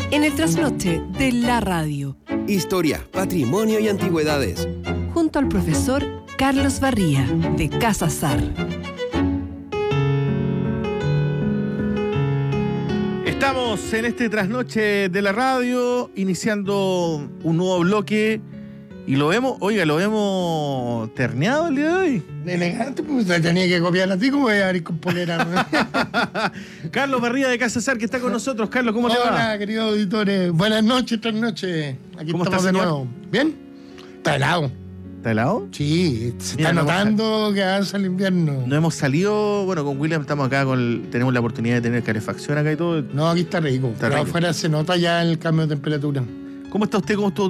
en el trasnoche de la radio. Historia, patrimonio y antigüedades. Junto al profesor Carlos Barría, de Casa Sar. Estamos en este trasnoche de la radio, iniciando un nuevo bloque. Y lo vemos terneado el día de hoy. Elegante, pues tenía que copiar a ti, como voy a ir con polera. Carlos Barría de Casa Sar, que está con nosotros. Carlos, ¿cómo te va? Hola, queridos auditores. Buenas noches, trasnoches. Aquí ¿Cómo estamos está, de señor? nuevo. ¿Bien? Está helado. ¿Está helado? Sí, se Mira, está no notando que avanza el invierno. No hemos salido, bueno, con William estamos acá, tenemos la oportunidad de tener calefacción acá y todo. No, aquí está rico. Está Pero rico. afuera se nota ya el cambio de temperatura. ¿Cómo está usted? ¿Cómo estuvo